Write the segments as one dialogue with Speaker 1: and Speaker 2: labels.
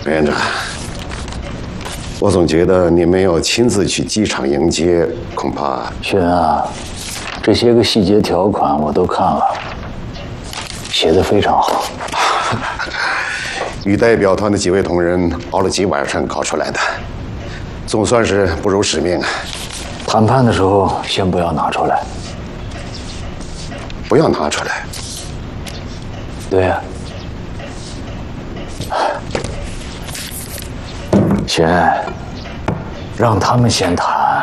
Speaker 1: 委员长，我总觉得你没有亲自去机场迎接，恐怕……
Speaker 2: 轩啊，这些个细节条款我都看了，写得非常好。
Speaker 1: 与代表团的几位同仁熬了几晚上搞出来的，总算是不辱使命啊。
Speaker 2: 谈判的时候先不要拿出来。
Speaker 1: 不要拿出来。
Speaker 2: 对呀。轩，让他们先谈，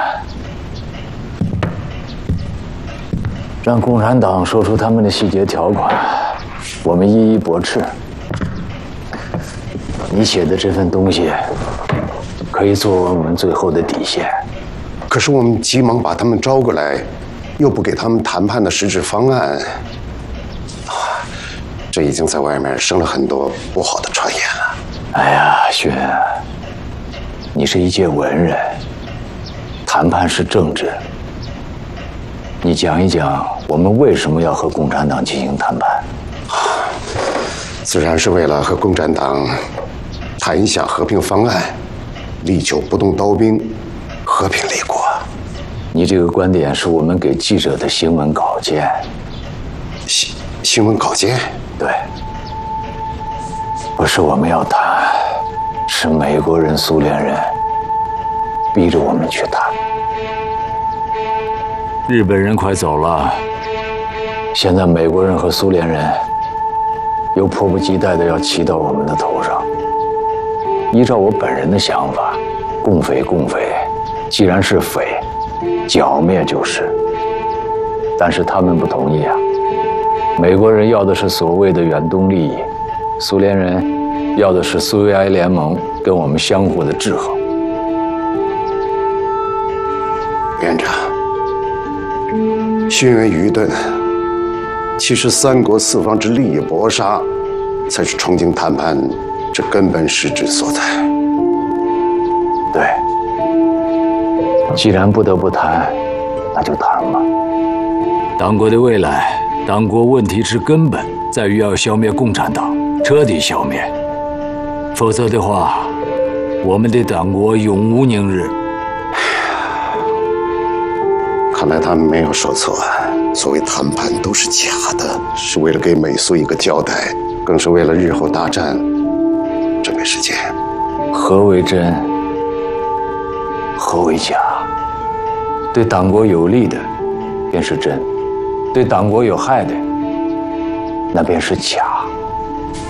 Speaker 2: 让共产党说出他们的细节条款，我们一一驳斥。你写的这份东西，可以作为我们最后的底线。
Speaker 1: 可是我们急忙把他们招过来，又不给他们谈判的实质方案，这已经在外面生了很多不好的传言了。
Speaker 2: 哎呀，轩，你是一介文人，谈判是政治。你讲一讲，我们为什么要和共产党进行谈判？
Speaker 1: 自然是为了和共产党谈一下和平方案，力求不动刀兵，和平立国。
Speaker 2: 你这个观点是我们给记者的新闻稿件。
Speaker 1: 新闻稿件？
Speaker 2: 对，不是我们要谈，是美国人、苏联人逼着我们去谈。日本人快走了，现在美国人和苏联人又迫不及待地要骑到我们的头上。依照我本人的想法，共匪，既然是匪，剿灭就是。但是他们不同意啊。美国人要的是所谓的远东利益，苏联人要的是苏维埃联盟跟我们相互的制衡。
Speaker 1: 院长，轩辕愚钝，其实三国四方之利益搏杀，才是重新谈判这根本实质所在。
Speaker 2: 对，既然不得不谈，那就谈吧。党国的未来，党国问题之根本在于要消灭共产党，彻底消灭，否则的话，我们的党国永无宁日。
Speaker 1: 看来他们没有说错，所谓谈判都是假的，是为了给美苏一个交代，更是为了日后大战准备时间。
Speaker 2: 何为真？何为假？对党国有利的，便是真；对党国有害的，那便是假。